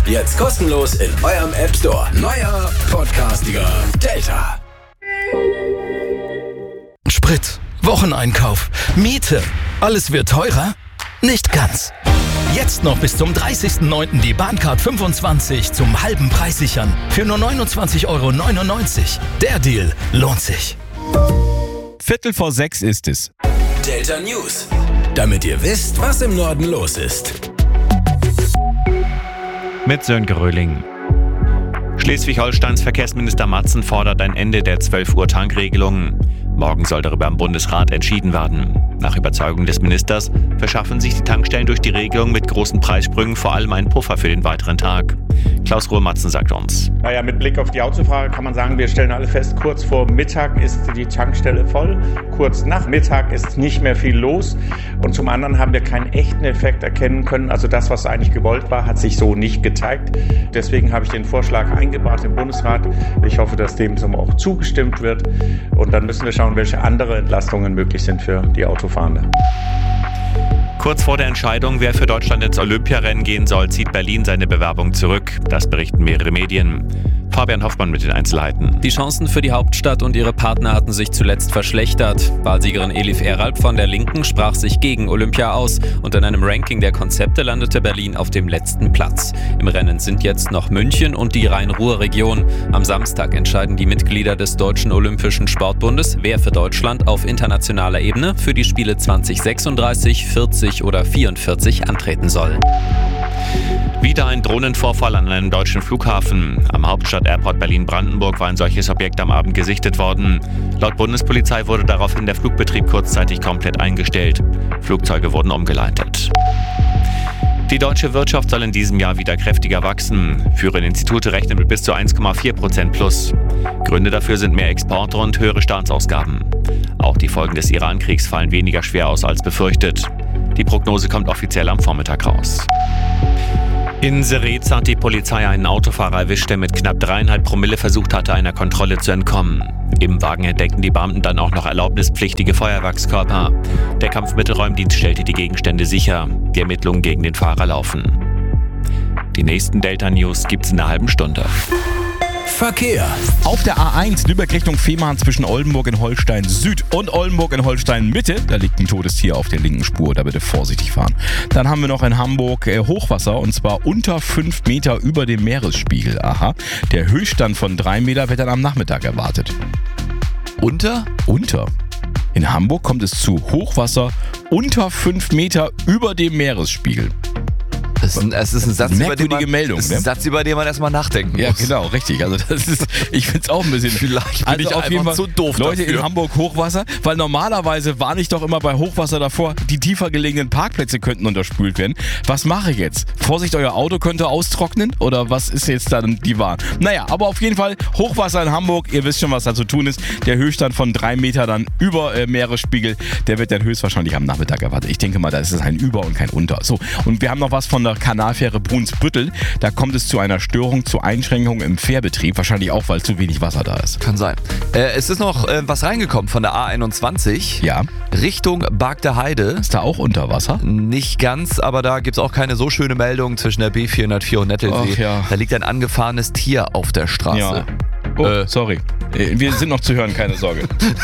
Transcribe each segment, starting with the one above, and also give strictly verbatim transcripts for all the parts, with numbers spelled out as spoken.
Jetzt kostenlos in eurem App Store. Neuer Podcastiger Delta. Sprit, Wocheneinkauf, Miete. Alles wird teurer? Nicht ganz. Jetzt noch bis zum dreißigsten neunten die Bahncard fünfundzwanzig zum halben Preis sichern. Für nur neunundzwanzig Euro neunundneunzig. Der Deal lohnt sich. Viertel vor sechs ist es. Delta News. Damit ihr wisst, was im Norden los ist. Mit Sönke Röhling. Schleswig-Holsteins Verkehrsminister Matzen fordert ein Ende der zwölf Uhr Tankregelung. Morgen soll darüber im Bundesrat entschieden werden. Nach Überzeugung des Ministers verschaffen sich die Tankstellen durch die Regelung mit großen Preissprüngen vor allem einen Puffer für den weiteren Tag. Klaus Ruhr-Matzen sagt uns. Naja, mit Blick auf die Autofahrer kann man sagen, wir stellen alle fest, kurz vor Mittag ist die Tankstelle voll, kurz nach Mittag ist nicht mehr viel los und zum anderen haben wir keinen echten Effekt erkennen können. Also das, was eigentlich gewollt war, hat sich so nicht gezeigt. Deswegen habe ich den Vorschlag eingebracht im Bundesrat. Ich hoffe, dass dem so auch zugestimmt wird und dann müssen wir schauen, welche andere Entlastungen möglich sind für die Autofahrenden. Kurz vor der Entscheidung, wer für Deutschland ins Olympiarennen gehen soll, zieht Berlin seine Bewerbung zurück. Das berichten mehrere Medien. Fabian Hoffmann mit den Einzelheiten. Die Chancen für die Hauptstadt und ihre Partner hatten sich zuletzt verschlechtert. Wahlsiegerin Elif Eralp von der Linken sprach sich gegen Olympia aus und in einem Ranking der Konzepte landete Berlin auf dem letzten Platz. Im Rennen sind jetzt noch München und die Rhein-Ruhr-Region. Am Samstag entscheiden die Mitglieder des Deutschen Olympischen Sportbundes, wer für Deutschland auf internationaler Ebene für die Spiele zwanzig sechsunddreißig, vierzig oder vierundvierzig antreten soll. Wieder ein Drohnenvorfall an einem deutschen Flughafen. Am Hauptstadt-Airport Berlin-Brandenburg war ein solches Objekt am Abend gesichtet worden. Laut Bundespolizei wurde daraufhin der Flugbetrieb kurzzeitig komplett eingestellt. Flugzeuge wurden umgeleitet. Die deutsche Wirtschaft soll in diesem Jahr wieder kräftiger wachsen. Führende Institute rechnen mit bis zu eins Komma vier Prozent plus. Gründe dafür sind mehr Exporte und höhere Staatsausgaben. Auch die Folgen des Iran-Kriegs fallen weniger schwer aus als befürchtet. Die Prognose kommt offiziell am Vormittag raus. In Seretz hat die Polizei einen Autofahrer erwischt, der mit knapp dreieinhalb Promille versucht hatte, einer Kontrolle zu entkommen. Im Wagen entdeckten die Beamten dann auch noch erlaubnispflichtige Feuerwerkskörper. Der Kampfmittelräumdienst stellte die Gegenstände sicher. Die Ermittlungen gegen den Fahrer laufen. Die nächsten Delta News gibt's in einer halben Stunde. Verkehr. Auf der A eins Lübeck Richtung Fehmarn zwischen Oldenburg in Holstein Süd und Oldenburg in Holstein Mitte. Da liegt ein totes Tier auf der linken Spur, da bitte vorsichtig fahren. Dann haben wir noch in Hamburg äh, Hochwasser und zwar unter fünf Meter über dem Meeresspiegel. Aha, der Höchststand von drei Meter wird dann am Nachmittag erwartet. Unter? Unter. In Hamburg kommt es zu Hochwasser unter fünf Meter über dem Meeresspiegel. Das ist ein, das ist ein Satz, über den man, Meldung, das ist ein ne? Satz, über den man erstmal nachdenken muss. Ja, genau, richtig. Also das ist, ich finde es auch ein bisschen. Vielleicht bin also ich auf jeden Fall zu doof Leute dafür. in Hamburg Hochwasser, weil normalerweise warne ich doch immer bei Hochwasser davor, die tiefer gelegenen Parkplätze könnten unterspült werden. Was mache ich jetzt? Vorsicht, euer Auto könnte austrocknen? Oder was ist jetzt dann die Wahl? Naja, aber auf jeden Fall Hochwasser in Hamburg. Ihr wisst schon, was da zu tun ist. Der Höchststand von drei Meter dann über äh, Meeresspiegel, der wird dann höchstwahrscheinlich am Nachmittag erwartet. Ich denke mal, da ist es ein Über und kein Unter. So, und wir haben noch was von der Kanalfähre Brunsbüttel. Da kommt es zu einer Störung, zu Einschränkungen im Fährbetrieb. Wahrscheinlich auch, weil zu wenig Wasser da ist. Kann sein. Äh, es ist noch äh, was reingekommen von der A einundzwanzig. Ja. Richtung Bagder Heide. Ist da auch unter Wasser? Nicht ganz, aber da gibt es auch keine so schöne Meldung zwischen der B vierhundertvier und Nettelsee. Ach ja. Da liegt ein angefahrenes Tier auf der Straße. Ja. Oh, Äh. sorry. Wir sind noch zu hören, keine Sorge.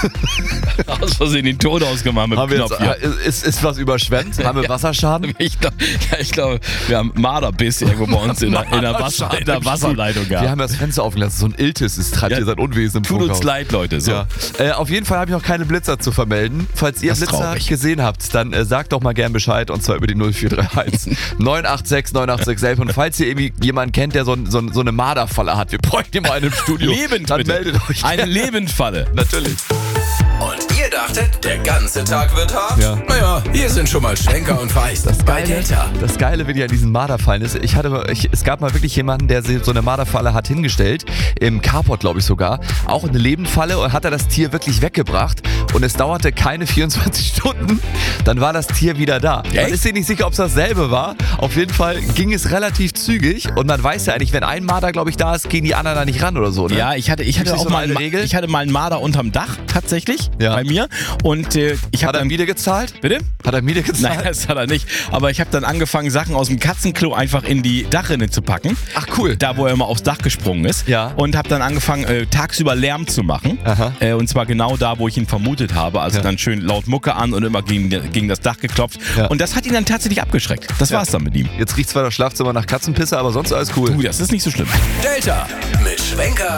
Aus Versehen den Ton ausgemacht mit Haben dem wir Knopf jetzt, hier. äh, ist, ist was überschwemmt? Haben wir Ja. Wasserschaden? Ich glaube, ja, ich glaub, wir haben Marderbiss irgendwo bei uns in der, in der, Wasser, in der Wasserleitung gehabt. Wir haben das Fenster aufgelassen. So ein Iltis, es treibt Ja, hier sein Unwesen im Tut Funkhaus. uns leid, Leute. So. Ja. Äh, auf jeden Fall habe ich noch keine Blitzer zu vermelden. Falls ihr Das ist Blitzer traurig. gesehen habt, dann äh, sagt doch mal gern Bescheid und zwar über die null vier drei eins neun acht sechs neun acht sechs elf. Und falls ihr irgendwie jemanden kennt, der so, so, so eine Marderfalle hat, wir bräuchten mal einen im Studio, Lebend, dann bitte. meldet euch. Eine Lebendfalle. Natürlich. Und ihr dachtet, der ganze Tag wird hart? Ja. Naja, hier sind schon mal Schwenker und Feist bei Delta. Das Geile, wenn ihr an diesen Marderfallen ist, ich hatte, ich, es gab mal wirklich jemanden, der so eine Marderfalle hat hingestellt, im Carport glaube ich sogar, auch eine Lebendfalle und hat er das Tier wirklich weggebracht und es dauerte keine vierundzwanzig Stunden, dann war das Tier wieder da. Man ist sich nicht sicher, ob es dasselbe war, auf jeden Fall ging es relativ zügig und man weiß ja eigentlich, wenn ein Marder glaube ich da ist, gehen die anderen da nicht ran oder so, ne? Ja, ich hatte, ich hatte Gibt's auch nicht so mal, eine einen, Regel? ich hatte mal einen Marder unterm Dach, tatsächlich. Ja. Ja. bei mir. Und äh, ich habe Hat er dann... Miete gezahlt? Bitte? Hat er Miete gezahlt? Nein, das hat er nicht. Aber ich habe dann angefangen, Sachen aus dem Katzenklo einfach in die Dachrinne zu packen. Ach cool. Da, wo er immer aufs Dach gesprungen ist. Ja. Und habe dann angefangen, äh, tagsüber Lärm zu machen. Aha. Äh, und zwar genau da, wo ich ihn vermutet habe. Also Ja. dann schön laut Mucke an und immer gegen, gegen das Dach geklopft. Ja. Und das hat ihn dann tatsächlich abgeschreckt. Das war's dann mit ihm. Jetzt riecht zwar das Schlafzimmer nach Katzenpisse, aber sonst alles cool. Uh, das ist nicht so schlimm. Delta mit Schwenker